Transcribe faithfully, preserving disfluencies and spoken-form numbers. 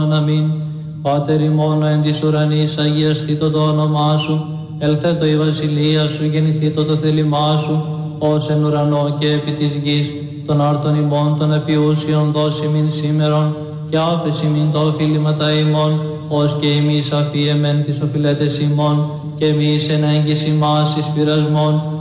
Αμήν. Πάτερ ημών εν της ουρανής, αγιαστήτω το όνομά σου, ελθέτω η βασιλεία σου, γεννηθήτω το θέλημά σου, ως εν ουρανό και επί της γης, των άρτων ημών των επιούσιων δώσει μην σήμερον, και άφεση μην τα οφείληματα ημών, ως και εμείς αφιεμεν τις οφειλέτες ημών, και εμείς εν έγκυση μας εις πειρασμών,